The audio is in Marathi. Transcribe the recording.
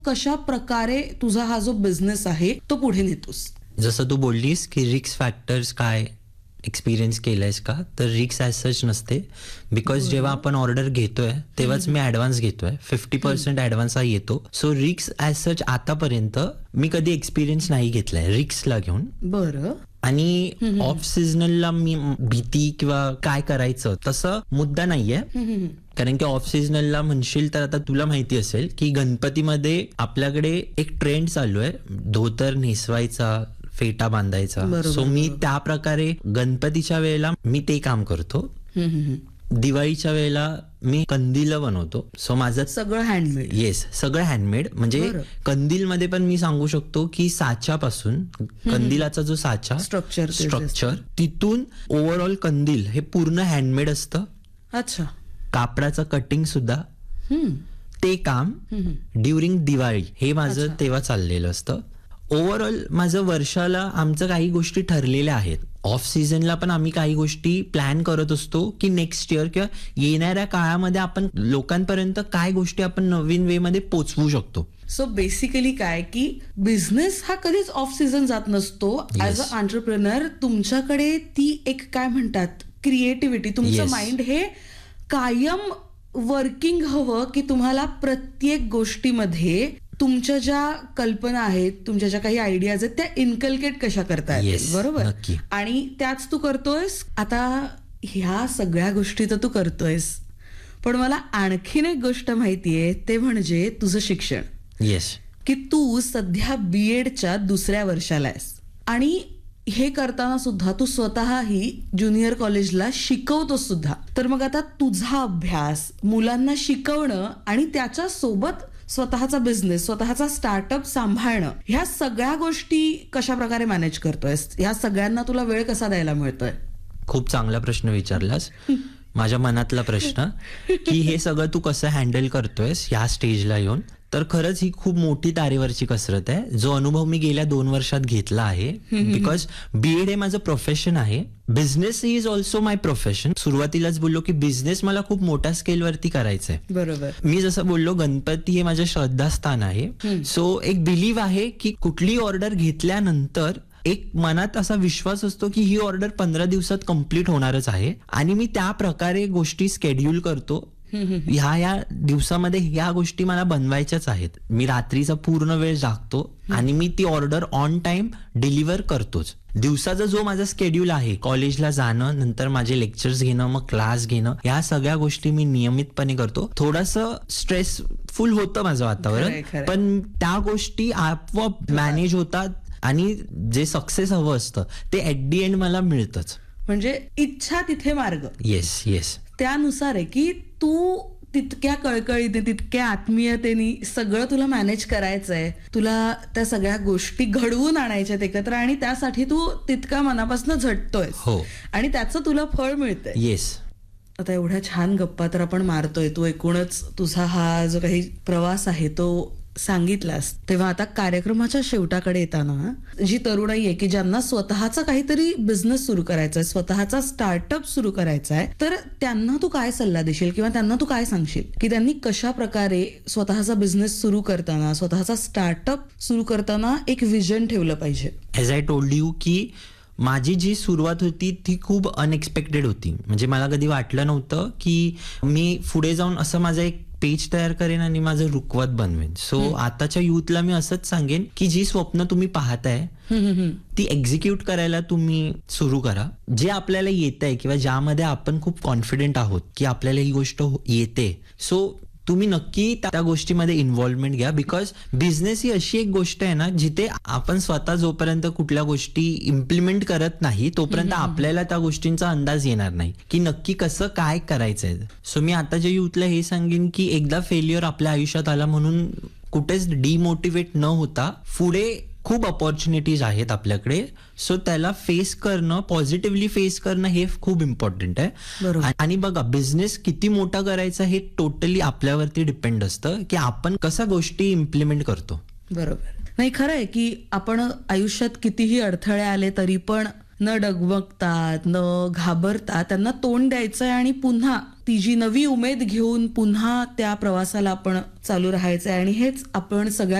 कशा प्रकारे तुझा हा जो बिझनेस आहे तो पुढे नेतोस? जसं तू बोललीस की रिस्क फॅक्टर्स काय एक्सपिरियन्स केलंयस का, तर रिस्क ॲज सच नसते. बिकॉज जेव्हा आपण ऑर्डर घेतोय तेव्हाच मी ॲडव्हान्स घेतोय, 50% ॲडव्हान्स हा येतो. सो रिस्क ॲज सच आतापर्यंत मी कधी एक्सपिरियन्स नाही घेतलाय रिस्कला घेऊन. बरं. आणि ऑफ सिजनलला मी भीती किंवा काय करायचं तसं मुद्दा नाहीये. कारण की ऑफ सिजनलला म्हणशील तर आता तुला माहिती असेल की गणपतीमध्ये आपल्याकडे एक ट्रेंड चालू आहे, धोतर नेसवायचा, फेटा बांधायचा. सो मी त्या प्रकारे गणपतीच्या वेळेला मी ते काम करतो. दिवाळीच्या वेळेला मी कंदील बनवतो. सो माझं सगळं हँडमेड. येस, सगळं हँडमेड. म्हणजे कंदील मध्ये पण मी सांगू शकतो की साच्यापासून कंदिलाचा जो साचा स्ट्रक्चर तिथून ओव्हरऑल कंदील हे पूर्ण हँडमेड असतं. अच्छा. कापडाचं कटिंग सुद्धा ते काम ड्युरिंग दिवाळी हे माझं तेव्हा चाललेलं असतं. ओव्हरऑल माझं वर्षाला आमचं काही गोष्टी ठरलेल्या आहेत. ऑफ सीझनला पण आम्ही काही गोष्टी प्लॅन करत असतो की नेक्स्ट इयर किंवा येणाऱ्या काळामध्ये आपण लोकांपर्यंत काय गोष्टी आपण नवीन वे मध्ये पोचवू शकतो. सो बेसिकली काय की बिझनेस हा कधीच ऑफ सीझन जात नसतो. ऍज अ एंटरप्रेनर तुमच्याकडे ती एक काय म्हणतात क्रिएटिव्हिटी, तुमचं माइंड हे कायम वर्किंग हवं की तुम्हाला प्रत्येक गोष्टीमध्ये तुमच्या ज्या कल्पना आहेत, तुमच्या ज्या काही आयडियाज आहेत त्या इन्कल्केट कशा करता येतील. बरोबर. आणि त्याच तू करतोयस. आता ह्या सगळ्या गोष्टी तर तू करतोयस, पण मला आणखीन एक गोष्ट माहितीये, ते म्हणजे तुझं शिक्षण. येस. की तू सध्या BEdच्या दुसऱ्या वर्षाला आहेस आणि हे करताना सुद्धा तू स्वतःही ज्युनियर कॉलेजला शिकवतोस सुद्धा. तर मग आता तुझा अभ्यास, मुलांना शिकवणं आणि त्याच्या सोबत स्वतःचा बिझनेस, स्वतःचा स्टार्टअप सांभाळणं, ह्या सगळ्या गोष्टी कशा प्रकारे मॅनेज करतोयस? ह्या सगळ्यांना तुला वेळ कसा द्यायला मिळतोय? खूप चांगला प्रश्न विचारलास. माझ्या मनातला प्रश्न की हे सगळं तू कसं हँडल करतोयस ह्या स्टेजला येऊन. तर खरंच ही खूप मोठी तारेवरची कसरत आहे, जो अनुभव मी गेल्या 2 वर्षात घेतला आहे. बिकॉज BEd हे माझं प्रोफेशन आहे. Business is also my profession. सुरुवातीलाच बोललो की बिझनेस मला खूप मोठ्या स्केलवरती करायचंय. बरोबर. मी जसं बोललो गणपती हे माझं श्रद्धास्थान आहे. सो एक बिलीव आहे की कुठली ऑर्डर घेतल्यानंतर एक मनात असा विश्वास असतो की ही ऑर्डर 15 दिवसात कंप्लीट होणारच आहे आणि मी त्या प्रकारे गोष्टी स्केड्यूल करतो. ह्या दिवसामध्ये ह्या गोष्टी मला बनवायच्याच आहेत. मी रात्रीचा पूर्ण वेळ जागतो आणि मी ती ऑर्डर ऑन टाइम डिलिव्हर करतोच. दिवसाचा जो माझा स्केड्यूल आहे, कॉलेजला जाणं, नंतर माझे लेक्चर्स घेणं, मग क्लास घेणं, या सगळ्या गोष्टी मी नियमितपणे करतो. थोडंसं स्ट्रेसफुल होतं माझं वातावरण, पण त्या गोष्टी आपोआप मॅनेज होतात आणि जे सक्सेस हवं असतं ते ऍट दी एंड मला मिळतंच. म्हणजे इच्छा तिथे मार्ग. Yes yes. त्यानुसार आहे की तू तितक्या कळकळीने, तितक्या आत्मीयतेने सगळं तुला मॅनेज करायचंय, तुला त्या सगळ्या गोष्टी घडवून आणायच्यात एकत्र आणि त्यासाठी तू तितका मनापासून झटतोय. हो. आणि त्याचं तुला फळ मिळतंय. येस. आता एवढ्या छान गप्पा तर आपण मारतोय, तू एकूणच तुझा हा जो काही प्रवास आहे तो सांगितलास, तेव्हा आता कार्यक्रमाच्या शेवटाकडे येताना जी तरुणाई आहे की ज्यांना स्वतःचा काहीतरी बिझनेस सुरू करायचा आहे, स्वतःचा स्टार्टअप सुरू करायचा आहे, तर त्यांना तू काय सल्ला देशील किंवा त्यांना तू काय सांगशील की त्यांनी कशा प्रकारे स्वतःचा बिझनेस सुरू करताना, स्वतःचा स्टार्टअप सुरू करताना एक विजन ठेवलं पाहिजे? ॲज आय टोल्ड यू की माझी जी सुरुवात होती ती खूप अनएक्सपेक्टेड होती. म्हणजे मला कधी वाटलं नव्हतं की मी पुढे जाऊन असं माझं एक पेज तयार करेन आणि माझं रुखवत बनवेन. सो आताच्या युथला मी असंच सांगेन की जी स्वप्न तुम्ही पाहताय ती एक्झिक्यूट करायला तुम्ही सुरू करा. जे आपल्याला येत आहे किंवा ज्यामध्ये आपण खूप कॉन्फिडेंट आहोत की आपल्याला ही गोष्ट येते, सो तुम्ही नक्की त्या गोष्टीमध्ये इन्व्हॉल्वमेंट घ्या. बिकॉज बिझनेस ही अशी एक गोष्ट आहे ना जिथे आपण स्वतः जोपर्यंत कुठल्या गोष्टी इम्प्लिमेंट करत नाही तोपर्यंत आपल्याला त्या गोष्टींचा अंदाज येणार नाही की नक्की कसं काय करायचंय. सो मी आताच्या युथला हे सांगेन की एकदा फेल्युअर आपल्या आयुष्यात आला म्हणून कुठेच डिमोटिवेट न होता पुढे खूप अपॉर्च्युनिटीज आहेत आपल्याकडे. सो त्याला फेस करणं, पॉझिटिव्हली फेस करणं हे खूप इम्पॉर्टंट आहे. आणि बघा बिझनेस किती मोठा करायचा हे टोटली आपल्यावरती डिपेंड असतं की आपण कशा गोष्टी इम्प्लिमेंट करतो. बरोबर. नाही, खरं आहे की आपण आयुष्यात कितीही अडथळे आले तरी पण न डगमगता, न घाबरता त्यांना तोंड द्यायचंय आणि पुन्हा ती जी नवी उमेद घेऊन पुन्हा त्या प्रवासाला आपण चालू राहायचंय आणि हेच आपण सगळ्यात